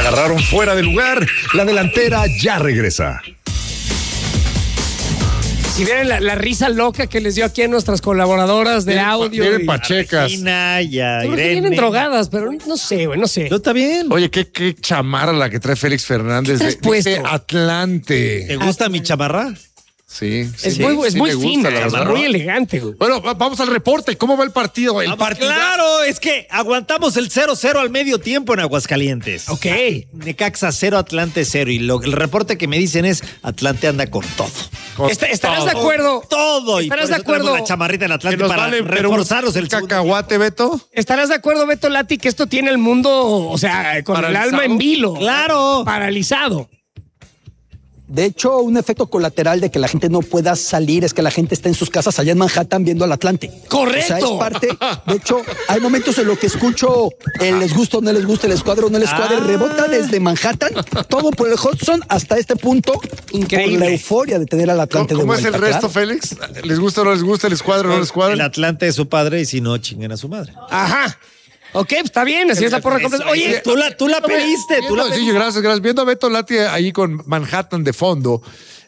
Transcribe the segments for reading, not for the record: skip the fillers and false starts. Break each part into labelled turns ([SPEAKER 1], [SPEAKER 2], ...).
[SPEAKER 1] agarraron fuera de lugar. La delantera ya regresa.
[SPEAKER 2] Si vieran la risa loca que les dio aquí a nuestras colaboradoras de audio.
[SPEAKER 1] Vienen pachecas.
[SPEAKER 2] Vienen drogadas, pero no sé, güey, no sé.
[SPEAKER 3] No, está bien.
[SPEAKER 1] Oye, qué chamarra la que trae Félix Fernández de Atlante.
[SPEAKER 3] ¿Te gusta mi chamarra?
[SPEAKER 1] Sí.
[SPEAKER 2] Es muy fina, muy elegante, güey.
[SPEAKER 1] Bueno, vamos al reporte. ¿Cómo va el partido?
[SPEAKER 3] Claro, es que aguantamos el 0-0 al medio tiempo en Aguascalientes.
[SPEAKER 2] Ok.
[SPEAKER 3] Necaxa 0, Atlante 0. Y el reporte que me dicen es Atlante anda con todo.
[SPEAKER 2] ¿Estarás de acuerdo?
[SPEAKER 3] Todo.
[SPEAKER 2] ¿Estarás de acuerdo?
[SPEAKER 3] La chamarrita en Atlante para reforzarnos el
[SPEAKER 1] cacahuate, Beto.
[SPEAKER 2] ¿Estarás de acuerdo, Beto Lati, que esto tiene el mundo, o sea, con
[SPEAKER 1] paralizado.
[SPEAKER 2] El alma en vilo?
[SPEAKER 3] Claro.
[SPEAKER 2] Paralizado.
[SPEAKER 4] De hecho, un efecto colateral de que la gente no pueda salir es que la gente está en sus casas allá en Manhattan viendo al Atlante.
[SPEAKER 2] ¡Correcto!
[SPEAKER 4] O sea, es parte. De hecho, hay momentos en los que escucho el les gusta o no les gusta, el escuadro o no les escuadre, rebota desde Manhattan, todo por el Hudson hasta este punto.
[SPEAKER 2] Increíble.
[SPEAKER 4] Por la euforia de tener al Atlante de
[SPEAKER 1] ¿Cómo
[SPEAKER 4] vuelta.
[SPEAKER 1] es el resto, Félix? ¿Les gusta o no les gusta el escuadro o no les escuadra?
[SPEAKER 3] El Atlante es su padre y si no, chinguen a su madre.
[SPEAKER 2] Ajá. Ok, pues está bien, así es la porra completa. Oye,
[SPEAKER 3] tú la pediste,
[SPEAKER 1] Sí, gracias. Viendo a Beto Lati ahí con Manhattan de fondo.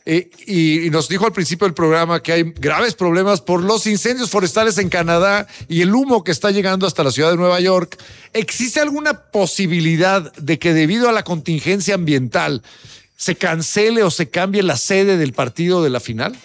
[SPEAKER 1] Y nos dijo al principio del programa que hay graves problemas por los incendios forestales en Canadá y el humo que está llegando hasta la ciudad de Nueva York. ¿Existe alguna posibilidad de que debido a la contingencia ambiental se cancele o se cambie la sede del partido de la final?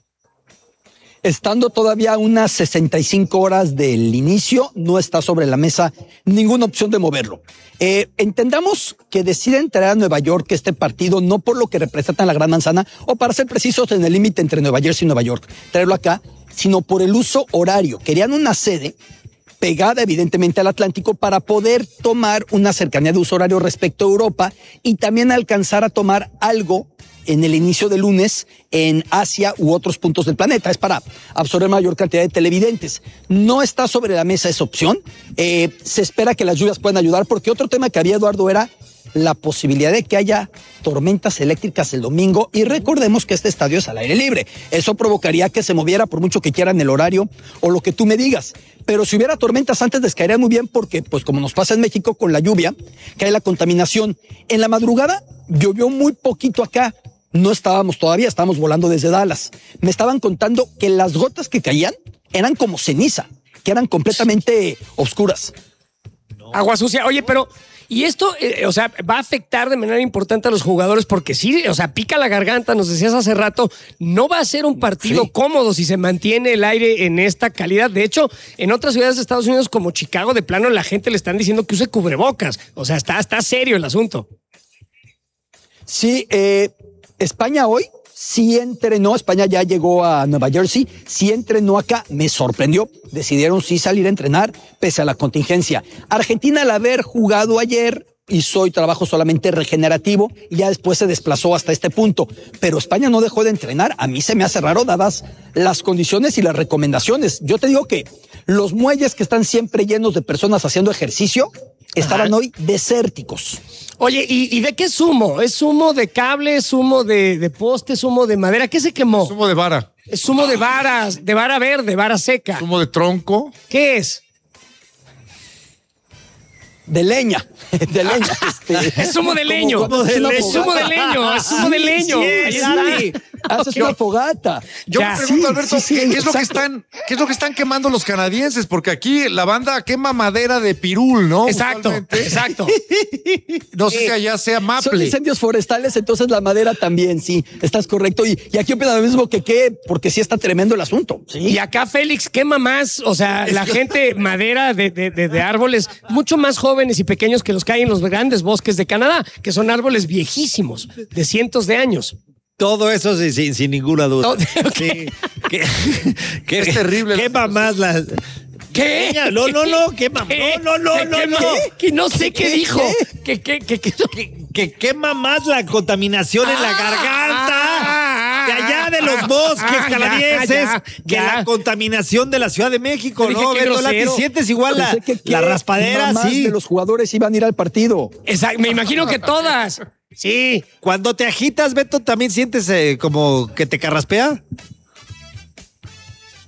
[SPEAKER 4] Estando todavía unas 65 horas del inicio, no está sobre la mesa ninguna opción de moverlo. Entendamos que deciden traer a Nueva York este partido no por lo que representa la Gran Manzana, o para ser precisos en el límite entre Nueva Jersey y Nueva York, traerlo acá, sino por el uso horario. Querían una sede pegada evidentemente al Atlántico para poder tomar una cercanía de uso horario respecto a Europa y también alcanzar a tomar algo en el inicio del lunes en Asia u otros puntos del planeta. Es para absorber mayor cantidad de televidentes. No está sobre la mesa esa opción. Se espera que las lluvias puedan ayudar, porque otro tema que había, Eduardo, era la posibilidad de que haya tormentas eléctricas el domingo, y recordemos que este estadio es al aire libre. Eso provocaría que se moviera por mucho que quieran el horario o lo que tú me digas. Pero si hubiera tormentas antes les caería muy bien, porque pues como nos pasa en México con la lluvia, cae la contaminación. En la madrugada llovió muy poquito acá. No estábamos todavía, estábamos volando desde Dallas. Me estaban contando que las gotas que caían eran como ceniza, que eran completamente oscuras.
[SPEAKER 2] Agua sucia. Oye, pero y esto, o sea, va a afectar de manera importante a los jugadores, porque sí, o sea, pica la garganta, nos decías hace rato, no va a ser un partido cómodo si se mantiene el aire en esta calidad. De hecho, en otras ciudades de Estados Unidos como Chicago, de plano la gente le están diciendo que use cubrebocas. O sea, está serio el asunto.
[SPEAKER 4] Sí, España hoy sí entrenó, España ya llegó a Nueva Jersey, sí entrenó acá, me sorprendió, decidieron sí salir a entrenar pese a la contingencia. Argentina, al haber jugado ayer, hizo hoy trabajo solamente regenerativo y ya después se desplazó hasta este punto, pero España no dejó de entrenar. A mí se me hace raro dadas las condiciones y las recomendaciones. Yo te digo que los muelles que están siempre llenos de personas haciendo ejercicio estaban hoy desérticos.
[SPEAKER 2] Oye, ¿y de qué es humo? ¿Es humo de cable? ¿Es humo de poste? ¿Es humo de madera? ¿Qué se quemó?
[SPEAKER 1] Es humo de vara.
[SPEAKER 2] Es humo de varas, de vara verde, vara seca.
[SPEAKER 1] Es humo de tronco.
[SPEAKER 2] ¿Qué es?
[SPEAKER 4] De leña, de leña.
[SPEAKER 2] Es humo de leño. Es humo de leño, es humo de leño.
[SPEAKER 4] Haces una fogata.
[SPEAKER 1] Yo me pregunto, Alberto, ¿qué es lo que están quemando los canadienses? Porque aquí la banda quema madera de pirul, ¿no?
[SPEAKER 2] Exacto,
[SPEAKER 1] usualmente.
[SPEAKER 2] exacto.
[SPEAKER 1] No sé si allá sea maple.
[SPEAKER 4] Son incendios forestales, entonces la madera también, sí, estás correcto. Y aquí opinan lo mismo que qué, porque sí está tremendo el asunto. ¿Sí?
[SPEAKER 2] Y acá Félix quema más, o sea, la gente madera de árboles mucho más jóvenes y pequeños que los que hay en los grandes bosques de Canadá, que son árboles viejísimos, de cientos de años.
[SPEAKER 3] Todo eso sin ninguna duda.
[SPEAKER 2] Okay.
[SPEAKER 3] Sí.
[SPEAKER 1] Es terrible.
[SPEAKER 3] Quema más las...
[SPEAKER 2] ¿Qué?
[SPEAKER 3] No, quema. No.
[SPEAKER 2] Que no sé qué dijo.
[SPEAKER 3] Que quema más la contaminación en la garganta de allá de los bosques canadienses que la contaminación de la Ciudad de México, ¿no? Beto Lati, sientes igual la raspadera, sí.
[SPEAKER 4] De los jugadores iban a ir al partido.
[SPEAKER 2] Exacto, me imagino que todas. Sí.
[SPEAKER 3] Cuando te agitas, Beto, ¿también sientes como que te carraspea?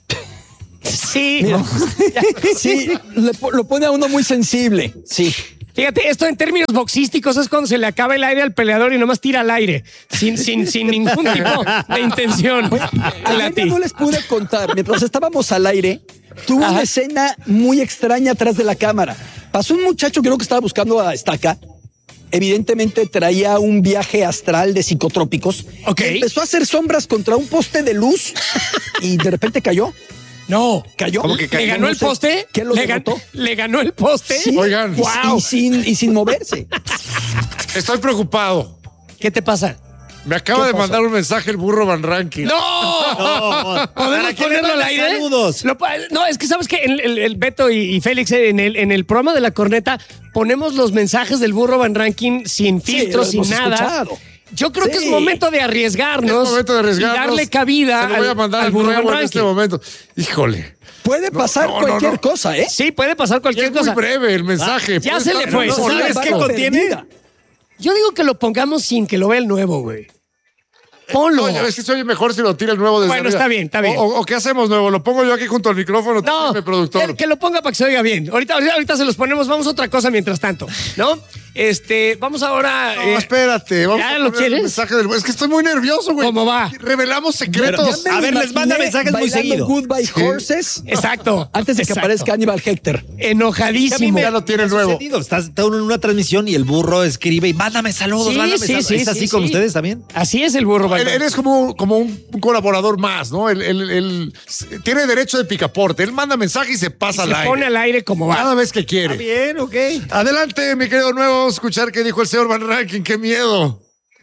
[SPEAKER 2] Sí.
[SPEAKER 4] Mira, sí, lo pone a uno muy sensible, sí.
[SPEAKER 2] Fíjate, esto en términos boxísticos es cuando se le acaba el aire al peleador y nomás tira al aire, sin ningún tipo de intención.
[SPEAKER 4] Ayer no les pude contar, mientras estábamos al aire, tuve una escena muy extraña atrás de la cámara. Pasó un muchacho que creo que estaba buscando a Estaca. Evidentemente traía un viaje astral de psicotrópicos. Empezó a hacer sombras contra un poste de luz y de repente cayó.
[SPEAKER 2] No.
[SPEAKER 4] ¿Cayó?
[SPEAKER 3] ¿Cómo que cayó?
[SPEAKER 2] ¿Le ganó el poste?
[SPEAKER 4] ¿Quién lo derrotó?
[SPEAKER 2] ¿Le ganó el poste?
[SPEAKER 4] Sí.
[SPEAKER 1] Oigan.
[SPEAKER 2] Wow.
[SPEAKER 4] Y sin moverse.
[SPEAKER 1] Estoy preocupado.
[SPEAKER 2] ¿Qué te pasa?
[SPEAKER 1] Me acaba
[SPEAKER 4] ¿Qué
[SPEAKER 1] de
[SPEAKER 4] pasó?
[SPEAKER 1] mandar un mensaje el burro Van Ranking.
[SPEAKER 2] ¡No! ¿Podemos
[SPEAKER 3] ¿Para qué le
[SPEAKER 2] ponerlo al
[SPEAKER 3] mandas
[SPEAKER 2] aire?
[SPEAKER 3] saludos?
[SPEAKER 2] No, es que sabes que el Beto y Félix en el programa de La Corneta ponemos los mensajes del burro Van Ranking sin filtros,
[SPEAKER 4] lo
[SPEAKER 2] sin
[SPEAKER 4] hemos
[SPEAKER 2] nada.
[SPEAKER 4] escuchado.
[SPEAKER 2] Yo creo que es
[SPEAKER 4] Sí.
[SPEAKER 2] momento de arriesgarnos.
[SPEAKER 1] Es momento de arriesgarnos.
[SPEAKER 2] Y darle cabida
[SPEAKER 1] Se lo voy a mandar
[SPEAKER 2] al
[SPEAKER 1] al
[SPEAKER 2] burro Van
[SPEAKER 1] nuevo en este
[SPEAKER 2] Ranking.
[SPEAKER 1] momento. Híjole.
[SPEAKER 4] Puede pasar cualquier cosa, ¿eh?
[SPEAKER 2] Sí, puede pasar
[SPEAKER 1] Y
[SPEAKER 2] cualquier
[SPEAKER 1] es muy
[SPEAKER 2] cosa.
[SPEAKER 1] breve el mensaje.
[SPEAKER 2] ya
[SPEAKER 1] Puede
[SPEAKER 2] se le
[SPEAKER 1] estar
[SPEAKER 2] fue.
[SPEAKER 1] muy
[SPEAKER 2] ¿Sabes
[SPEAKER 1] molesto.
[SPEAKER 3] qué contiene?
[SPEAKER 2] Yo digo que lo pongamos sin que lo vea el nuevo, güey. Ponlo.
[SPEAKER 1] Oye, es que se oye mejor si lo tira el nuevo desde
[SPEAKER 2] Bueno,
[SPEAKER 1] arriba.
[SPEAKER 2] está bien.
[SPEAKER 1] O ¿qué hacemos nuevo? ¿Lo pongo yo aquí junto al micrófono?
[SPEAKER 2] No,
[SPEAKER 1] Dime, productor.
[SPEAKER 2] que lo ponga para que se oiga bien. Ahorita se los ponemos. Vamos a otra cosa mientras tanto, ¿no? Vamos ahora.
[SPEAKER 1] No, espérate. Vamos
[SPEAKER 2] ¿ya
[SPEAKER 1] a
[SPEAKER 2] lo
[SPEAKER 1] poner el
[SPEAKER 2] quieres?
[SPEAKER 1] mensaje del... Es que estoy muy nervioso, güey.
[SPEAKER 2] ¿Cómo va?
[SPEAKER 1] Revelamos secretos.
[SPEAKER 3] A ver, les manda mensajes muy seguido.
[SPEAKER 4] Goodbye Horses.
[SPEAKER 2] Exacto.
[SPEAKER 4] Antes de que
[SPEAKER 2] Exacto.
[SPEAKER 4] aparezca Aníbal Héctor.
[SPEAKER 2] Enojadísimo.
[SPEAKER 1] Ya lo tiene el nuevo.
[SPEAKER 3] Sucedido. Estás en una transmisión y el burro escribe y mándame saludos,
[SPEAKER 2] Sí,
[SPEAKER 3] mándame
[SPEAKER 2] sí,
[SPEAKER 3] saludos.
[SPEAKER 2] sí,
[SPEAKER 3] ¿Es así
[SPEAKER 2] sí,
[SPEAKER 3] con
[SPEAKER 2] sí.
[SPEAKER 3] ustedes también?
[SPEAKER 2] Así es el burro.
[SPEAKER 1] Él es como un colaborador más, ¿no? Él tiene derecho de picaporte. Él manda mensaje y se pasa al
[SPEAKER 2] Se
[SPEAKER 1] aire.
[SPEAKER 2] pone al aire como va.
[SPEAKER 1] Cada vez que quiere.
[SPEAKER 3] Bien, ok.
[SPEAKER 1] Adelante, mi querido nuevo. Vamos a escuchar qué dijo el señor Van Ranking. ¡Qué miedo!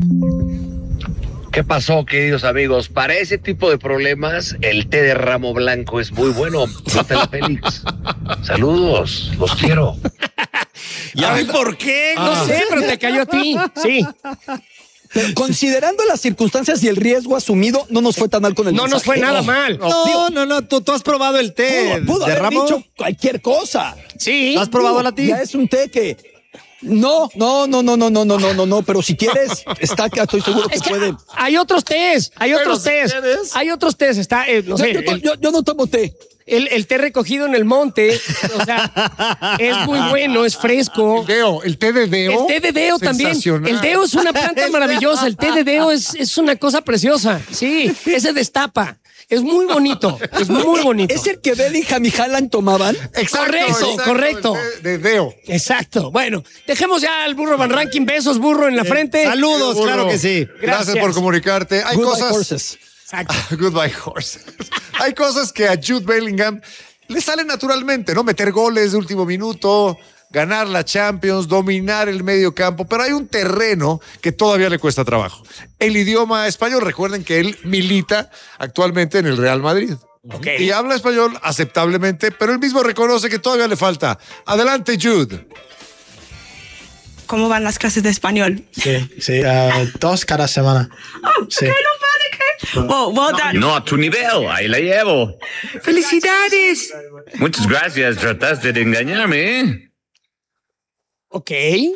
[SPEAKER 5] ¿Qué pasó, queridos amigos? Para ese tipo de problemas, el té de ramo blanco es muy bueno. Notela Félix. Saludos, los quiero.
[SPEAKER 3] ¿Ya ven por qué?
[SPEAKER 2] No sé, pero te cayó a ti. Sí.
[SPEAKER 4] Pero considerando las circunstancias y el riesgo asumido, no nos fue tan mal con el
[SPEAKER 2] No nos fue
[SPEAKER 4] mensaje.
[SPEAKER 2] nada mal.
[SPEAKER 3] No. Tú has probado el té
[SPEAKER 4] Pudo
[SPEAKER 3] de
[SPEAKER 4] haber
[SPEAKER 3] ramo.
[SPEAKER 4] dicho cualquier cosa.
[SPEAKER 2] Sí.
[SPEAKER 3] ¿Lo has probado la ti?
[SPEAKER 4] Ya es un té que... No, pero si quieres, está acá, estoy seguro que
[SPEAKER 2] Es que
[SPEAKER 4] puede.
[SPEAKER 2] hay otros tés. Hay
[SPEAKER 1] Pero
[SPEAKER 2] otros
[SPEAKER 1] si
[SPEAKER 2] tés.
[SPEAKER 1] quieres.
[SPEAKER 2] Hay otros tés. Está, no sé,
[SPEAKER 4] Yo no tomo té.
[SPEAKER 2] el té recogido en el monte. O sea, es muy bueno, es fresco.
[SPEAKER 1] El té de Deo.
[SPEAKER 2] El té de Deo también.
[SPEAKER 1] Sensacional.
[SPEAKER 2] El Deo es una planta maravillosa. El té de Deo es una cosa preciosa. Sí, ese destapa. Es muy bonito. Es muy bonito.
[SPEAKER 4] Es el que Bellingham y Haaland tomaban.
[SPEAKER 2] Correcto.
[SPEAKER 1] El té de Deo.
[SPEAKER 2] Exacto. Bueno, dejemos ya al burro Van Ranking. Besos, burro en la frente.
[SPEAKER 3] Saludos,
[SPEAKER 1] Burro.
[SPEAKER 3] claro que sí.
[SPEAKER 1] Gracias por comunicarte. Hay
[SPEAKER 4] Goodbye
[SPEAKER 1] cosas.
[SPEAKER 4] Horses.
[SPEAKER 2] Exacto.
[SPEAKER 1] Goodbye horses. Hay cosas que a Jude Bellingham le salen naturalmente, ¿no? Meter goles de último minuto, ganar la Champions, dominar el medio campo, pero hay un terreno que todavía le cuesta trabajo. El idioma español. Recuerden que él milita actualmente en el Real Madrid.
[SPEAKER 2] Ok.
[SPEAKER 1] Y habla español aceptablemente, pero él mismo reconoce que todavía le falta. Adelante, Jude.
[SPEAKER 6] ¿Cómo van las clases de español?
[SPEAKER 7] Sí, 2 cada semana. Sí.
[SPEAKER 6] Well done.
[SPEAKER 8] No, a tu nivel, ahí la llevo.
[SPEAKER 6] ¡Felicidades!
[SPEAKER 8] Muchas gracias, trataste de engañarme, ¿eh?
[SPEAKER 2] Ok.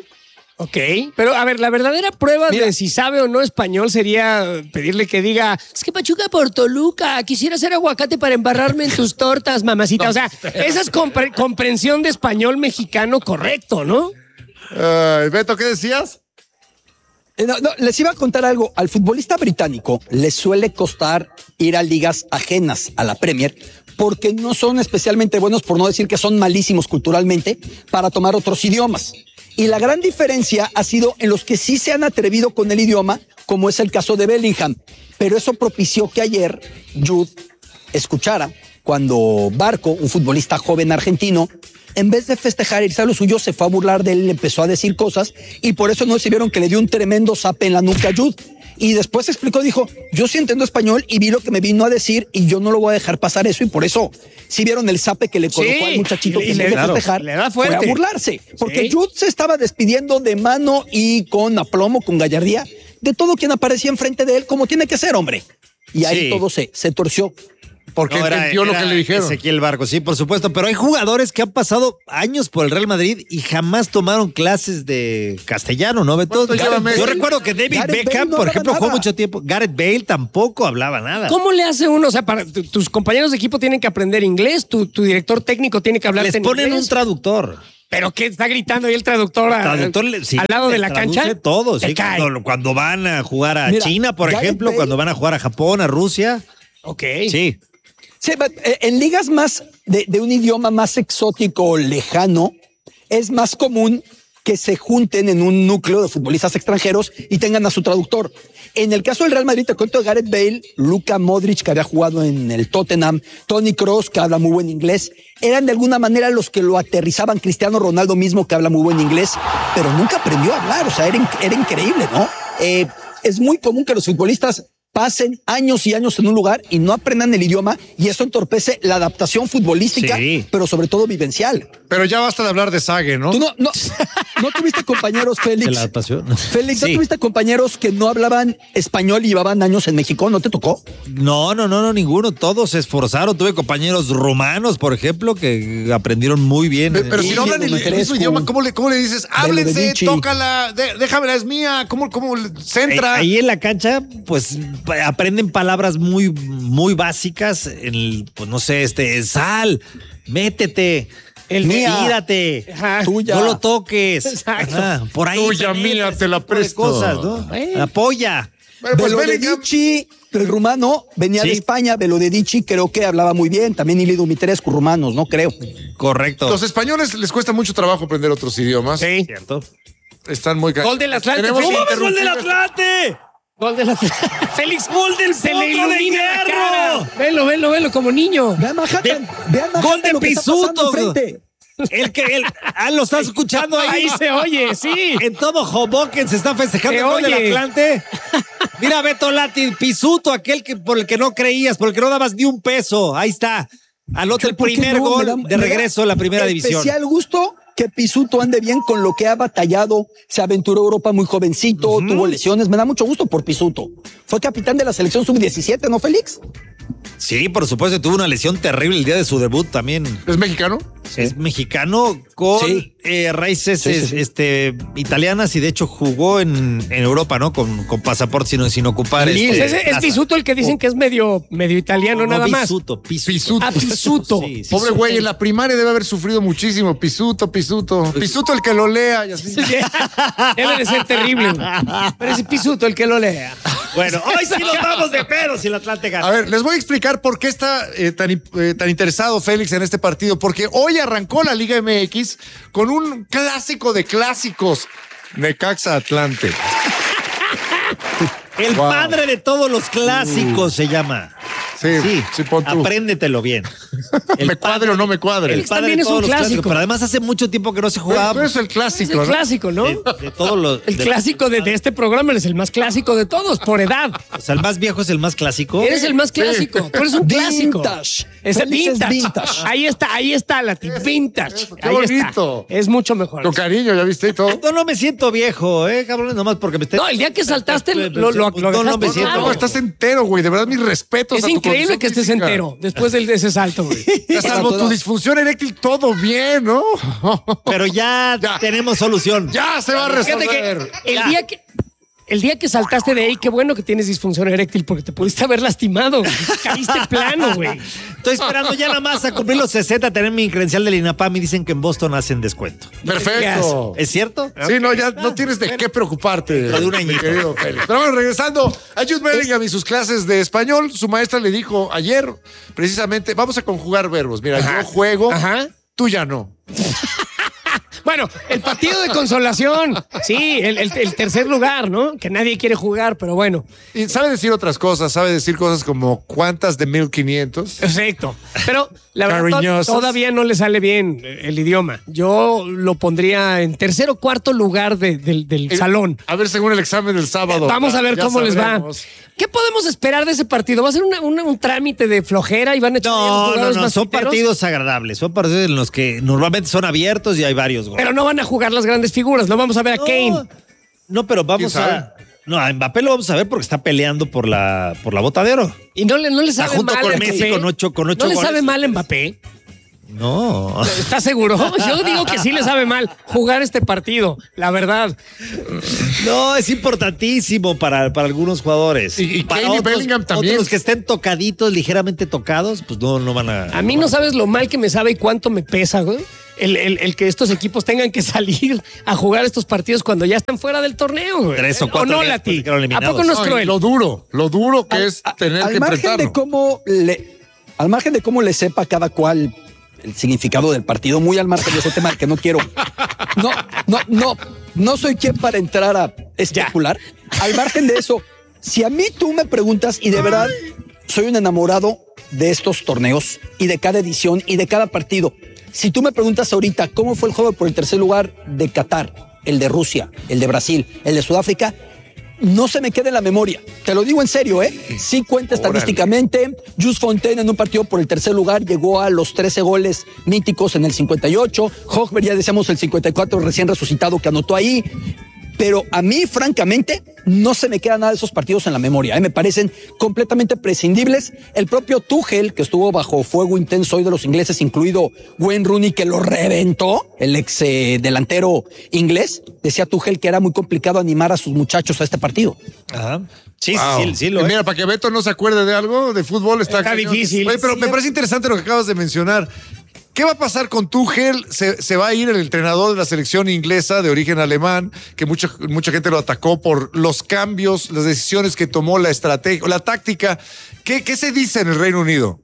[SPEAKER 2] Pero a ver, la verdadera prueba de si sabe o no español sería pedirle que diga, es que Pachuca por Toluca, quisiera hacer aguacate para embarrarme en tus tortas, mamacita. O sea, esa es comprensión de español mexicano correcto, ¿no?
[SPEAKER 1] Beto, ¿qué decías?
[SPEAKER 4] No, les iba a contar algo. Al futbolista británico le suele costar ir a ligas ajenas a la Premier porque no son especialmente buenos, por no decir que son malísimos culturalmente, para tomar otros idiomas. Y la gran diferencia ha sido en los que sí se han atrevido con el idioma, como es el caso de Bellingham. Pero eso propició que ayer Jude escuchara cuando Barco, un futbolista joven argentino, en vez de festejar y irse a lo suyo, se fue a burlar de él, le empezó a decir cosas y por eso no se vieron que le dio un tremendo zape en la nuca a Jude. Y después explicó, dijo, yo sí entiendo español y vi lo que me vino a decir y yo no lo voy a dejar pasar eso. Y por eso sí vieron el zape que le colocó al muchachito que en vez de festejar
[SPEAKER 2] le da
[SPEAKER 4] fue
[SPEAKER 2] fuerte.
[SPEAKER 4] a burlarse. Porque
[SPEAKER 2] Sí.
[SPEAKER 4] Jude se estaba despidiendo de mano y con aplomo, con gallardía, de todo quien aparecía enfrente de él como tiene que ser, hombre. Y ahí
[SPEAKER 3] Sí.
[SPEAKER 4] todo se torció.
[SPEAKER 1] Porque entendió lo que le dijeron.
[SPEAKER 3] Ezequiel Barco, sí, por supuesto. Pero hay jugadores que han pasado años por el Real Madrid y jamás tomaron clases de castellano, ¿no, Beto?
[SPEAKER 1] ¿Cuánto lleva Messi?
[SPEAKER 3] Yo recuerdo que David
[SPEAKER 4] Gareth
[SPEAKER 3] Beckham,
[SPEAKER 4] Bale no
[SPEAKER 3] por
[SPEAKER 4] hablaba
[SPEAKER 3] ejemplo, jugó
[SPEAKER 4] nada.
[SPEAKER 3] mucho tiempo. Gareth Bale tampoco hablaba nada.
[SPEAKER 2] ¿Cómo le hace uno? O sea, tus compañeros de equipo tienen que aprender inglés, tu director técnico tiene que hablar
[SPEAKER 3] Les ponen un traductor.
[SPEAKER 2] ¿Pero qué? ¿Está gritando ahí el traductor,
[SPEAKER 3] Sí,
[SPEAKER 2] al lado de la
[SPEAKER 3] traduce
[SPEAKER 2] cancha?
[SPEAKER 3] todo,
[SPEAKER 2] Te
[SPEAKER 3] sí.
[SPEAKER 2] cae.
[SPEAKER 3] Cuando van a jugar a
[SPEAKER 4] Mira,
[SPEAKER 3] China, por
[SPEAKER 4] Gareth
[SPEAKER 3] ejemplo,
[SPEAKER 4] Bale-
[SPEAKER 3] cuando van a jugar a Japón, a Rusia.
[SPEAKER 2] Ok.
[SPEAKER 3] Sí.
[SPEAKER 4] Sí, en ligas más de un idioma más exótico o lejano, es más común que se junten en un núcleo de futbolistas extranjeros y tengan a su traductor. En el caso del Real Madrid, te cuento de Gareth Bale, Luka Modric, que había jugado en el Tottenham, Toni Kroos, que habla muy buen inglés, eran de alguna manera los que lo aterrizaban. Cristiano Ronaldo mismo, que habla muy buen inglés, pero nunca aprendió a hablar. O sea, era increíble, ¿no? Es muy común que los futbolistas pasen años y años en un lugar y no aprendan el idioma, y eso entorpece la adaptación futbolística,
[SPEAKER 3] Sí.
[SPEAKER 4] pero sobre todo vivencial.
[SPEAKER 1] Pero ya basta de hablar de Sague, ¿no?
[SPEAKER 4] Tú no tuviste compañeros, Félix.
[SPEAKER 3] De la adaptación.
[SPEAKER 4] Félix, ¿no
[SPEAKER 3] Sí.
[SPEAKER 4] tuviste compañeros que no hablaban español y llevaban años en México? ¿No te tocó?
[SPEAKER 3] No, ninguno. Todos se esforzaron. Tuve compañeros rumanos, por ejemplo, que aprendieron muy bien.
[SPEAKER 1] Pero si no hablan el
[SPEAKER 4] Diego
[SPEAKER 1] mismo
[SPEAKER 4] Negrescu,
[SPEAKER 1] idioma, ¿cómo le dices? Háblense,
[SPEAKER 4] Belodedici.
[SPEAKER 1] tócala, déjamela, es mía. ¿Cómo centra?
[SPEAKER 3] Ahí en la cancha, pues aprenden palabras muy, muy básicas. Pues no sé, sal, métete,
[SPEAKER 4] Mía.
[SPEAKER 3] tírate,
[SPEAKER 2] Ajá.
[SPEAKER 4] Tuya.
[SPEAKER 3] no lo toques.
[SPEAKER 2] Exacto.
[SPEAKER 3] Ajá, por ahí.
[SPEAKER 1] Tuya,
[SPEAKER 3] te
[SPEAKER 1] mía,
[SPEAKER 3] metes,
[SPEAKER 1] te la
[SPEAKER 3] ese tipo de
[SPEAKER 1] presto.
[SPEAKER 3] Cosas, ¿no?
[SPEAKER 2] Bueno.
[SPEAKER 3] Apoya.
[SPEAKER 1] Bueno, pues Bellingham,
[SPEAKER 4] Belodedici, el rumano, venía
[SPEAKER 3] Sí.
[SPEAKER 4] de España. Belodedici creo que hablaba muy bien. También Ili Dumitrescu, rumanos, ¿no? Creo.
[SPEAKER 3] Correcto.
[SPEAKER 1] los españoles les cuesta mucho trabajo aprender otros idiomas.
[SPEAKER 2] Sí.
[SPEAKER 3] ¿Cierto?
[SPEAKER 1] Están muy
[SPEAKER 2] Gol del Atlante,
[SPEAKER 1] Tenemos
[SPEAKER 2] Félix.
[SPEAKER 3] ¡Gol del
[SPEAKER 1] interrumpidas.
[SPEAKER 3] Atlante!
[SPEAKER 2] Gol de la... Félix,
[SPEAKER 3] ¡Gol del
[SPEAKER 2] se le
[SPEAKER 3] Potro de
[SPEAKER 2] ilumina la
[SPEAKER 3] Hierro!
[SPEAKER 2] cara. Velo, como niño.
[SPEAKER 4] Vean Manhattan. Vean Manhattan,
[SPEAKER 3] Gol de
[SPEAKER 4] lo que está pasando
[SPEAKER 3] Pisuto.
[SPEAKER 4] enfrente.
[SPEAKER 3] Lo estás escuchando ahí.
[SPEAKER 2] Ahí se oye, sí.
[SPEAKER 3] En todo Hoboken se está festejando
[SPEAKER 2] Se
[SPEAKER 3] el gol del
[SPEAKER 2] oye.
[SPEAKER 3] Atlante. Mira, Beto Lati, Pisuto, aquel por el que no creías, por el que no dabas ni un peso. Ahí está. Anota el
[SPEAKER 4] ¿Por qué
[SPEAKER 3] primer
[SPEAKER 4] no?
[SPEAKER 3] gol
[SPEAKER 4] Me da-
[SPEAKER 3] de regreso a la primera división.
[SPEAKER 4] Especial gusto que Pisuto ande bien con lo que ha batallado. Se aventuró a Europa muy jovencito, tuvo lesiones. Me da mucho gusto por Pisuto. Fue capitán de la selección sub-17, ¿no, Félix?
[SPEAKER 3] Sí, por supuesto, tuvo una lesión terrible el día de su debut también.
[SPEAKER 1] ¿Es mexicano?
[SPEAKER 3] Es mexicano con
[SPEAKER 4] Sí.
[SPEAKER 3] raíces
[SPEAKER 4] Sí.
[SPEAKER 3] italianas y de hecho jugó en Europa, ¿no? Con pasaporte sin ocupar.
[SPEAKER 4] Lille.
[SPEAKER 2] Pues es
[SPEAKER 3] plaza.
[SPEAKER 2] Pisuto el que dicen que es medio italiano, nada más.
[SPEAKER 3] Pisuto.
[SPEAKER 1] Pisuto.
[SPEAKER 2] Ah, Pisuto.
[SPEAKER 3] Sí, sí,
[SPEAKER 1] Pobre
[SPEAKER 3] sí.
[SPEAKER 1] güey, en la primaria debe haber sufrido muchísimo. Pisuto el que lo lea y así.
[SPEAKER 2] Debe de ser terrible, güey. Pero es Pisuto el que lo lea.
[SPEAKER 3] Bueno, hoy sí nos vamos de pedo si el Atlante gana.
[SPEAKER 1] A ver, les voy a explicar por qué está tan interesado Félix en este partido. Porque hoy arrancó la Liga MX con un clásico de clásicos. Necaxa Atlante.
[SPEAKER 3] El
[SPEAKER 1] Wow.
[SPEAKER 3] padre de todos los clásicos se llama.
[SPEAKER 1] Sí, pon tú.
[SPEAKER 3] Apréndetelo bien.
[SPEAKER 1] ¿Me cuadre o no me cuadre?
[SPEAKER 3] El
[SPEAKER 2] Ese
[SPEAKER 3] padre
[SPEAKER 2] también
[SPEAKER 3] de
[SPEAKER 2] es
[SPEAKER 3] todos
[SPEAKER 2] un
[SPEAKER 3] los clásicos.
[SPEAKER 2] clásico.
[SPEAKER 3] Pero además hace mucho tiempo que no se jugaba.
[SPEAKER 1] Pero es el
[SPEAKER 2] Es
[SPEAKER 1] clásico,
[SPEAKER 2] el
[SPEAKER 1] ¿no?
[SPEAKER 2] clásico, ¿no?
[SPEAKER 3] De todos los.
[SPEAKER 2] El clásico de este programa es el más clásico de todos, por edad.
[SPEAKER 3] O sea, el más viejo es el más clásico.
[SPEAKER 2] Eres el más clásico. Tú eres un clásico.
[SPEAKER 4] Vintage.
[SPEAKER 2] Es el
[SPEAKER 4] Félix es
[SPEAKER 2] vintage.
[SPEAKER 4] vintage.
[SPEAKER 2] Ahí está, Lati. Vintage.
[SPEAKER 1] Qué
[SPEAKER 2] Ahí
[SPEAKER 1] bonito.
[SPEAKER 2] está. Es mucho mejor.
[SPEAKER 1] Con cariño, ya viste y todo.
[SPEAKER 3] No me siento viejo, cabrones, nomás porque me esté.
[SPEAKER 2] No, el día que saltaste lo
[SPEAKER 3] No me
[SPEAKER 2] dejaste
[SPEAKER 3] siento.
[SPEAKER 2] claro.
[SPEAKER 1] No, estás entero, güey. De verdad, mis respetos.
[SPEAKER 2] Es
[SPEAKER 1] a tu
[SPEAKER 2] increíble
[SPEAKER 1] condición
[SPEAKER 2] que estés
[SPEAKER 1] física.
[SPEAKER 2] entero después de ese salto, güey.
[SPEAKER 1] Ya salvo tu disfunción eréctil, todo bien, ¿no?
[SPEAKER 3] Pero ya,
[SPEAKER 1] Ya.
[SPEAKER 3] tenemos solución.
[SPEAKER 1] Ya se va a
[SPEAKER 2] Fíjate
[SPEAKER 1] resolver.
[SPEAKER 2] que el día que saltaste de ahí, qué bueno que tienes disfunción eréctil porque te pudiste haber lastimado. Caíste plano, güey.
[SPEAKER 3] Estoy esperando ya nada más a cumplir los 60, tener mi credencial del INAPAM y dicen que en Boston hacen descuento.
[SPEAKER 1] Perfecto.
[SPEAKER 3] ¿Es cierto?
[SPEAKER 1] Sí, no, ya no tienes de qué preocuparte.
[SPEAKER 3] Dentro de un
[SPEAKER 1] mi
[SPEAKER 3] añito.
[SPEAKER 1] querido Félix. Pero bueno, regresando a Jude Bellingham y sus clases de español, su maestra le dijo ayer, precisamente, vamos a conjugar verbos. Mira, yo juego,
[SPEAKER 2] Ajá.
[SPEAKER 1] tú ya no.
[SPEAKER 2] Bueno, el partido de consolación. Sí, el tercer lugar, ¿no? Que nadie quiere jugar, pero bueno.
[SPEAKER 1] Y sabe decir otras cosas, sabe decir cosas como ¿cuántas de 1500?
[SPEAKER 2] Exacto. Pero la verdad
[SPEAKER 1] Cariñosas.
[SPEAKER 2] todavía no le sale bien el idioma. Yo lo pondría en tercer o cuarto lugar del salón.
[SPEAKER 1] A ver, según el examen del sábado.
[SPEAKER 2] Vamos a ver
[SPEAKER 1] Ya
[SPEAKER 2] cómo les va.
[SPEAKER 1] sabremos.
[SPEAKER 2] ¿Qué podemos esperar de ese partido? ¿Va a ser un trámite de flojera y van a echar a los jugadores más
[SPEAKER 3] son
[SPEAKER 2] piteros?
[SPEAKER 3] partidos agradables. Son partidos en los que normalmente son abiertos y hay varios goles.
[SPEAKER 2] Pero no van a jugar las grandes figuras. No vamos a ver a Kane.
[SPEAKER 3] No, pero vamos
[SPEAKER 1] ¿Quién sabe?
[SPEAKER 3] a. No, a Mbappé lo vamos a ver porque está peleando por la bota de oro.
[SPEAKER 2] Y no le
[SPEAKER 3] Está
[SPEAKER 2] sabe
[SPEAKER 3] junto
[SPEAKER 2] mal
[SPEAKER 3] con
[SPEAKER 2] a
[SPEAKER 3] Messi
[SPEAKER 2] Mbappé.
[SPEAKER 3] con ocho
[SPEAKER 2] ¿No le
[SPEAKER 3] goles.
[SPEAKER 2] sabe mal a Mbappé?
[SPEAKER 3] No.
[SPEAKER 2] ¿Estás seguro? Yo digo que sí le sabe mal jugar este partido, la verdad.
[SPEAKER 3] No, es importantísimo para algunos jugadores.
[SPEAKER 1] Y
[SPEAKER 3] para
[SPEAKER 1] Kane y Bellingham también.
[SPEAKER 3] Otros que estén tocaditos, ligeramente tocados, pues no van a.
[SPEAKER 2] A mí no sabes lo mal que me sabe y cuánto me pesa, güey. el que estos equipos tengan que salir a jugar estos partidos cuando ya están fuera del torneo, güey.
[SPEAKER 3] 3 o 4
[SPEAKER 2] ¿O no,
[SPEAKER 3] días
[SPEAKER 2] Lati?
[SPEAKER 3] quedaron
[SPEAKER 2] ¿A
[SPEAKER 3] eliminados.
[SPEAKER 2] poco no es cruel?
[SPEAKER 1] Lo duro que es tener
[SPEAKER 4] al
[SPEAKER 1] que
[SPEAKER 4] margen
[SPEAKER 1] enfrentarlo.
[SPEAKER 4] al margen de cómo le sepa cada cual el significado del partido, muy al margen de ese tema que no quiero. No soy quien para entrar a especular. Al margen de eso, si a mí tú me preguntas, y de verdad soy un enamorado de estos torneos y de cada edición y de cada partido. Si tú me preguntas ahorita cómo fue el juego por el tercer lugar de Qatar, el de Rusia, el de Brasil, el de Sudáfrica, no se me queda en la memoria. Te lo digo en serio, ¿eh? Sí cuenta estadísticamente. Jules Fontaine en un partido por el tercer lugar llegó a los 13 goles míticos en el 58. Hochberg, ya decíamos, el 54 recién resucitado que anotó ahí. Pero a mí, francamente, no se me queda nada de esos partidos en la memoria. Me parecen completamente prescindibles. El propio Tuchel, que estuvo bajo fuego intenso hoy de los ingleses, incluido Wayne Rooney, que lo reventó, el ex delantero inglés, decía Tuchel que era muy complicado animar a sus muchachos a este partido.
[SPEAKER 3] Ajá. Sí,
[SPEAKER 1] Wow.
[SPEAKER 3] sí, lo es.
[SPEAKER 1] Mira, para que Beto no se acuerde de algo de fútbol está cañón.
[SPEAKER 2] difícil.
[SPEAKER 1] Oye, pero me parece interesante lo que acabas de mencionar. ¿Qué va a pasar con Tuchel? Se va a ir el entrenador de la selección inglesa de origen alemán, que mucha gente lo atacó por los cambios, las decisiones que tomó, la estrategia, la táctica. ¿Qué se dice en el Reino Unido?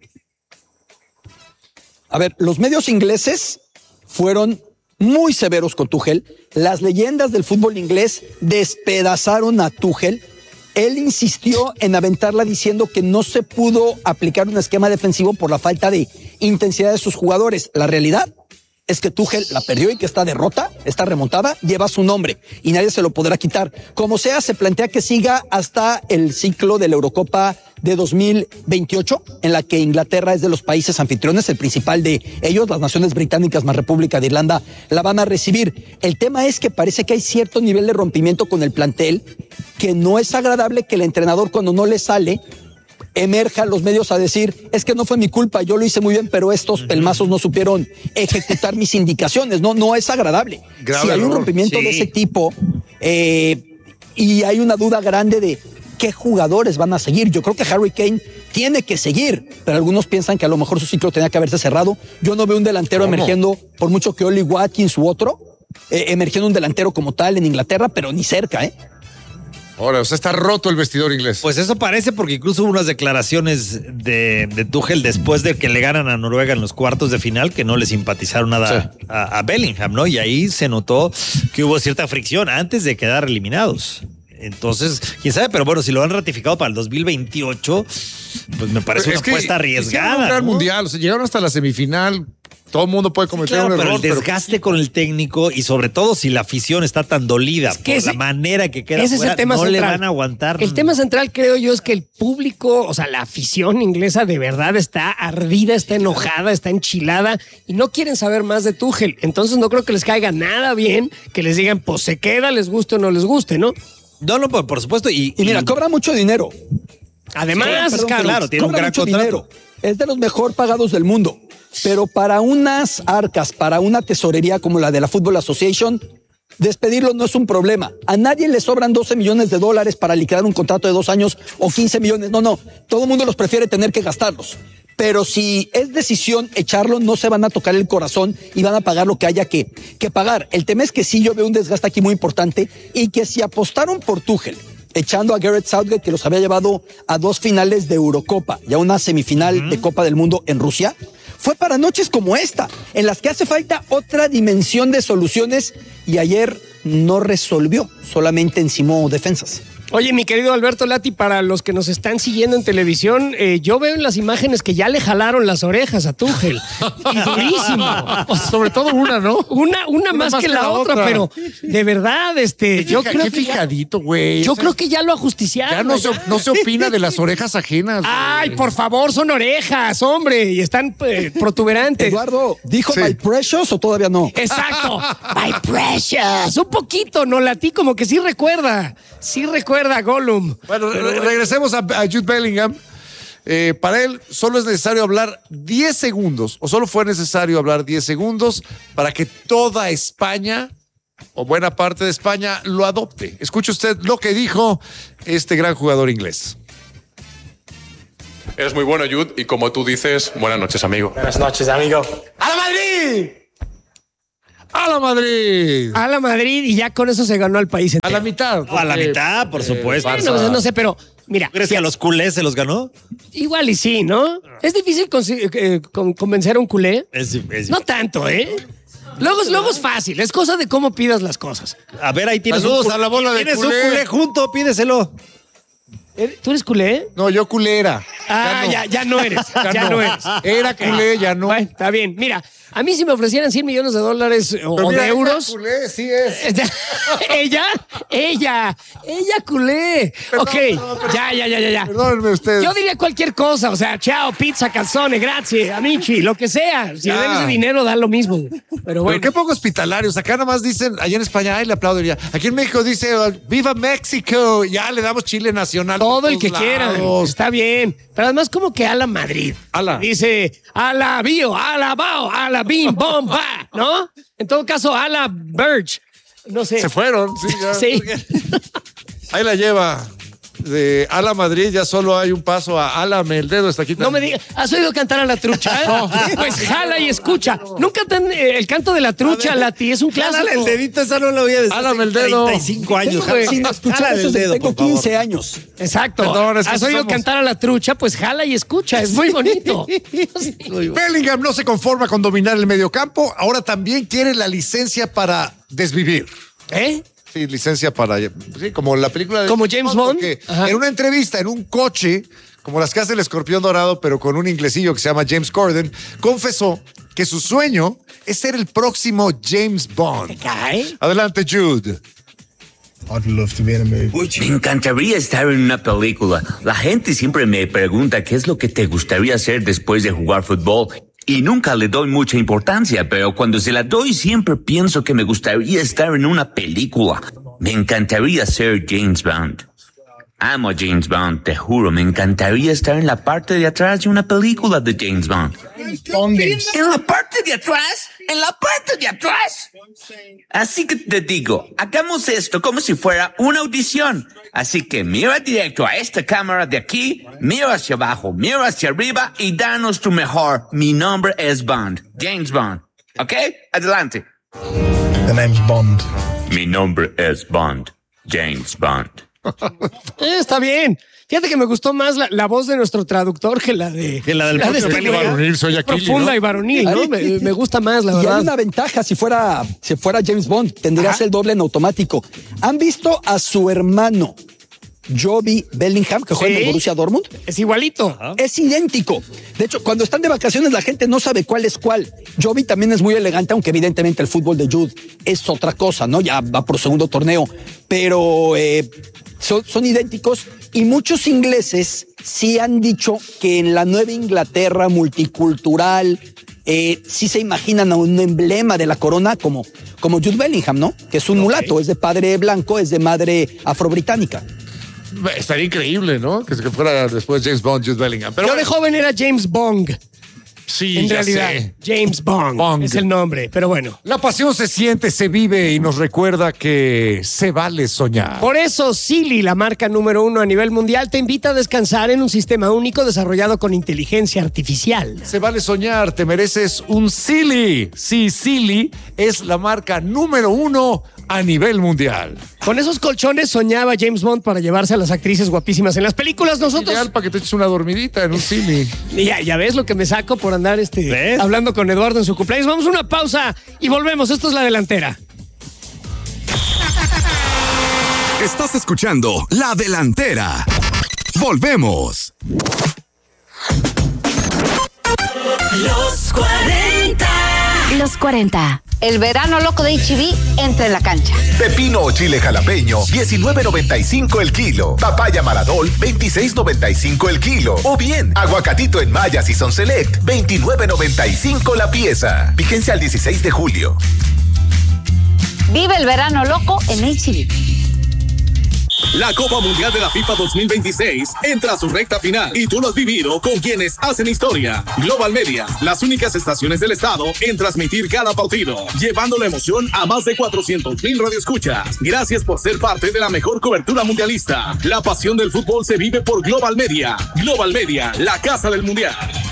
[SPEAKER 4] A ver, los medios ingleses fueron muy severos con Tuchel. Las leyendas del fútbol inglés despedazaron a Tuchel. Él insistió en aventarla diciendo que no se pudo aplicar un esquema defensivo por la falta de intensidad de sus jugadores. La realidad es que Tuchel la perdió y que esta derrota, esta remontada, lleva su nombre y nadie se lo podrá quitar. Como sea, se plantea que siga hasta el ciclo de la Eurocopa de 2028, en la que Inglaterra es de los países anfitriones, el principal de ellos, las naciones británicas más República de Irlanda, la van a recibir. El tema es que parece que hay cierto nivel de rompimiento con el plantel, que no es agradable que el entrenador, cuando no le sale, emerja a los medios a decir, es que no fue mi culpa, yo lo hice muy bien, pero estos pelmazos no supieron ejecutar mis indicaciones. No es agradable.
[SPEAKER 1] Grave
[SPEAKER 4] si hay un
[SPEAKER 1] error.
[SPEAKER 4] rompimiento de ese tipo y hay una duda grande de qué jugadores van a seguir. Yo creo que Harry Kane tiene que seguir, pero algunos piensan que a lo mejor su ciclo tenía que haberse cerrado. Yo no veo un delantero emergiendo, por mucho que Oli Watkins u otro, emergiendo un delantero como tal en Inglaterra, pero ni cerca, ¿eh?
[SPEAKER 1] Ahora, o sea, está roto el vestidor inglés.
[SPEAKER 3] Pues eso parece, porque incluso hubo unas declaraciones de Tuchel después de que le ganan a Noruega en los cuartos de final, que no le simpatizaron nada a Bellingham, ¿no? Y ahí se notó que hubo cierta fricción antes de quedar eliminados. Entonces, quién sabe, pero bueno, si lo han ratificado para el 2028, pues me parece una apuesta arriesgada.
[SPEAKER 1] Un gran
[SPEAKER 3] ¿no?
[SPEAKER 1] mundial, o sea, llegaron hasta la semifinal. Todo el mundo puede cometer
[SPEAKER 3] Claro,
[SPEAKER 1] un
[SPEAKER 3] pero
[SPEAKER 1] error.
[SPEAKER 3] el desgaste con el técnico y sobre todo si la afición está tan dolida por la manera que queda
[SPEAKER 2] ese
[SPEAKER 3] fuera,
[SPEAKER 2] es el tema
[SPEAKER 3] no
[SPEAKER 2] central.
[SPEAKER 3] le van a aguantar.
[SPEAKER 2] El tema central, creo yo, es que el público, o sea, la afición inglesa de verdad está ardida, está enojada, está enchilada y no quieren saber más de Tuchel. Entonces no creo que les caiga nada bien que les digan, pues se queda, les guste o no les guste, ¿no?
[SPEAKER 3] No, por supuesto. Y
[SPEAKER 4] mira, cobra mucho dinero.
[SPEAKER 2] Además,
[SPEAKER 3] claro, tiene un
[SPEAKER 4] cobra
[SPEAKER 3] gran
[SPEAKER 4] mucho
[SPEAKER 3] contrato.
[SPEAKER 4] dinero. Es de los mejor pagados del mundo. Pero para unas arcas, para una tesorería como la de la Football Association, despedirlo no es un problema. A nadie le sobran $12 millones para liquidar un contrato de 2 años o 15 millones. No. Todo el mundo los prefiere tener que gastarlos. Pero si es decisión echarlo, no se van a tocar el corazón y van a pagar lo que haya que pagar. El tema es que sí, yo veo un desgaste aquí muy importante y que si apostaron por Tuchel, echando a Gareth Southgate, que los había llevado a 2 finales de Eurocopa y a una semifinal de Copa del Mundo en Rusia, fue para noches como esta, en las que hace falta otra dimensión de soluciones y ayer no resolvió, solamente encimó defensas.
[SPEAKER 2] Oye, mi querido Alberto Lati, para los que nos están siguiendo en televisión, yo veo en las imágenes que ya le jalaron las orejas a Tuchel. Y durísimo. O sea,
[SPEAKER 1] sobre todo una, ¿no?
[SPEAKER 2] Una más que la otra, pero de verdad, yo creo
[SPEAKER 1] qué
[SPEAKER 2] que
[SPEAKER 1] fijadito, güey.
[SPEAKER 2] yo creo que ya lo ajusticiaron.
[SPEAKER 1] Ya no se opina de las orejas ajenas.
[SPEAKER 2] Ay, por favor, son orejas, hombre, y están protuberantes.
[SPEAKER 4] Eduardo, ¿dijo My Precious o todavía no?
[SPEAKER 2] Exacto. My Precious. Un poquito, ¿no? Lati como que sí recuerda a Gollum.
[SPEAKER 1] Bueno, regresemos a Jude Bellingham. Para él solo es necesario hablar 10 segundos, o solo fue necesario hablar 10 segundos para que toda España, o buena parte de España, lo adopte. Escuche usted lo que dijo este gran jugador inglés.
[SPEAKER 9] Eres muy bueno, Jude, y como tú dices, buenas noches, amigo.
[SPEAKER 7] Buenas noches, amigo. ¡A la Madrid!
[SPEAKER 1] ¡A la Madrid!
[SPEAKER 2] A la Madrid y ya con eso se ganó al país
[SPEAKER 1] A
[SPEAKER 2] entero.
[SPEAKER 1] la mitad.
[SPEAKER 3] A la mitad, por supuesto.
[SPEAKER 2] Bueno, no sé, pero mira.
[SPEAKER 3] ¿Crees que a los culés se los ganó?
[SPEAKER 2] Igual y sí, ¿no? Es difícil convencer a un culé. No tanto, ¿eh? Luego es fácil, es cosa de cómo pidas las cosas.
[SPEAKER 3] A ver, ahí tienes
[SPEAKER 1] Saludos a la bola de
[SPEAKER 3] tienes
[SPEAKER 1] culé.
[SPEAKER 3] un culé junto, pídeselo.
[SPEAKER 2] ¿Tú eres culé?
[SPEAKER 1] No, yo culera.
[SPEAKER 2] Ya no eres. Ya no eres.
[SPEAKER 1] Era culé, ya no.
[SPEAKER 2] Bueno, está bien. Mira, a mí si me ofrecieran $100 millones o
[SPEAKER 1] Pero mira,
[SPEAKER 2] de euros.
[SPEAKER 1] ella culé, sí es.
[SPEAKER 2] ella culé.
[SPEAKER 1] Perdón,
[SPEAKER 2] ok,
[SPEAKER 1] perdón.
[SPEAKER 2] ya.
[SPEAKER 1] Perdónenme ustedes.
[SPEAKER 2] Yo diría cualquier cosa, o sea, chao, pizza, calzone, grazie, amici, lo que sea. Si le den ese dinero, da lo mismo. Pero bueno.
[SPEAKER 1] Pero qué poco hospitalarios. Acá nada más dicen, allá en España, ay, le aplaudiría. Aquí en México dice, ¡Viva México! Ya le damos Chile nacional.
[SPEAKER 2] Todo
[SPEAKER 1] por
[SPEAKER 2] el que
[SPEAKER 1] todos
[SPEAKER 2] quiera,
[SPEAKER 1] lados.
[SPEAKER 2] está bien. Pero además, como que a la Madrid.
[SPEAKER 1] Ala.
[SPEAKER 2] Dice, a la bio, a la bao, a la bim, bom, ba, ¿no? En todo caso, a la Verge. No sé.
[SPEAKER 1] Se fueron, sí, ya.
[SPEAKER 2] Sí.
[SPEAKER 1] Ahí la lleva. De Ala Madrid ya solo hay un paso a Álame el dedo. Está aquí.
[SPEAKER 2] No me digas, ¿has oído cantar a la trucha? Pues jala y escucha. Nunca el canto de la trucha, Lati, es un clásico.
[SPEAKER 3] Jálale el dedito, esa no la voy a decir.
[SPEAKER 1] Jálame el dedo.
[SPEAKER 3] 35 años.
[SPEAKER 4] Tengo sin escuchar
[SPEAKER 3] Jálale
[SPEAKER 4] eso
[SPEAKER 3] el
[SPEAKER 4] desde
[SPEAKER 3] dedo,
[SPEAKER 4] tengo
[SPEAKER 3] por favor.
[SPEAKER 4] 15 años.
[SPEAKER 2] Exacto.
[SPEAKER 1] Perdón, es que
[SPEAKER 2] ¿Has oído
[SPEAKER 1] somos-
[SPEAKER 2] cantar a la trucha? Pues jala y escucha. Es muy bonito.
[SPEAKER 1] Bellingham no se conforma con dominar el mediocampo. Ahora también quiere la licencia para desvivir.
[SPEAKER 2] ¿Eh?
[SPEAKER 1] Sí, licencia para... Sí, como la película de...
[SPEAKER 2] Como James Bond.
[SPEAKER 1] Porque
[SPEAKER 2] Ajá.
[SPEAKER 1] en una entrevista, en un coche, como las que hace el Escorpión Dorado, pero con un inglesillo que se llama James Corden, confesó que su sueño es ser el próximo James Bond.
[SPEAKER 2] ¿Cae?
[SPEAKER 1] Adelante, Jude.
[SPEAKER 7] I'd love to be in a movie.
[SPEAKER 8] Me encantaría estar en una película. La gente siempre me pregunta qué es lo que te gustaría hacer después de jugar fútbol. Y nunca le doy mucha importancia, pero cuando se la doy siempre pienso que me gustaría estar en una película. Me encantaría ser James Bond. Amo a James Bond, te juro, me encantaría estar en la parte de atrás de una película de James Bond. ¿En la parte de atrás? ¿En la parte de atrás? Así que te digo, hagamos esto como si fuera una audición. Así que mira directo a esta cámara de aquí, mira hacia abajo, mira hacia arriba y danos tu mejor. Mi nombre es Bond, James Bond. ¿Ok? Adelante.
[SPEAKER 7] The name's Bond.
[SPEAKER 8] Mi nombre es Bond, James Bond.
[SPEAKER 2] Está bien. Fíjate que me gustó más la voz de nuestro traductor que la de...
[SPEAKER 3] Que la del
[SPEAKER 2] de
[SPEAKER 3] propio
[SPEAKER 2] este
[SPEAKER 3] Bellingham.
[SPEAKER 2] güey.
[SPEAKER 1] Varonil, soy Aquili,
[SPEAKER 2] Profunda
[SPEAKER 1] ¿no?
[SPEAKER 2] y varonil, ¿no? Me gusta más, la
[SPEAKER 4] Y hay
[SPEAKER 2] verdad.
[SPEAKER 4] una ventaja, si fuera James Bond, tendrías
[SPEAKER 2] Ajá.
[SPEAKER 4] el doble en automático. ¿Han visto a su hermano, Joby Bellingham, que juega en
[SPEAKER 2] Sí.
[SPEAKER 4] el Borussia Dortmund?
[SPEAKER 2] Es igualito.
[SPEAKER 4] Es idéntico. De hecho, cuando están de vacaciones la gente no sabe cuál es cuál. Joby también es muy elegante, aunque evidentemente el fútbol de Jude es otra cosa, ¿no? Ya va por segundo torneo. Pero son idénticos y muchos ingleses sí han dicho que en la Nueva Inglaterra multicultural sí se imaginan a un emblema de la corona como Jude Bellingham, ¿no? Que es un mulato, es de padre blanco, es de madre afrobritánica.
[SPEAKER 1] Estaría increíble, ¿no? Que fuera después James Bond, Jude Bellingham. Pero
[SPEAKER 2] Yo de joven era James Bong.
[SPEAKER 1] sí,
[SPEAKER 2] En
[SPEAKER 1] ya
[SPEAKER 2] realidad,
[SPEAKER 1] sé.
[SPEAKER 2] James Bond,
[SPEAKER 1] Bond.
[SPEAKER 2] es el nombre, pero bueno.
[SPEAKER 1] La pasión se siente, se vive y nos recuerda que se vale soñar.
[SPEAKER 2] Por eso, Silly, la marca número 1 a nivel mundial, te invita a descansar en un sistema único desarrollado con inteligencia artificial.
[SPEAKER 1] Se vale soñar, te mereces un Silly. Sí, Silly es la marca número 1 a nivel mundial.
[SPEAKER 2] Con esos colchones soñaba James Bond para llevarse a las actrices guapísimas en las películas. Nosotros,
[SPEAKER 1] Ideal para que te eches una dormidita en un Silly.
[SPEAKER 2] ya ves lo que me saco por andar
[SPEAKER 3] ¿Ves?
[SPEAKER 2] hablando con Eduardo en su cumpleaños. Vamos a una pausa y volvemos. Esto es La Delantera.
[SPEAKER 9] Estás escuchando La Delantera. Volvemos.
[SPEAKER 10] Los 40.
[SPEAKER 11] Los 40.
[SPEAKER 10] El verano loco de H-E-B entra en la cancha.
[SPEAKER 12] Pepino o chile jalapeño, $19.95 el kilo. Papaya Maradol, $26.95 el kilo. O bien, aguacatito en Maya Season Select, $29.95 la pieza. Vigencia al 16 de julio.
[SPEAKER 10] Vive el verano loco en H-E-B.
[SPEAKER 9] La Copa Mundial de la FIFA 2026 entra a su recta final y tú lo has vivido con quienes hacen historia. Global Media, las únicas estaciones del estado en transmitir cada partido, llevando la emoción a más de 400,000 radioescuchas. Gracias por ser parte de la mejor cobertura mundialista. La pasión del fútbol se vive por Global Media. Global Media, la casa del mundial.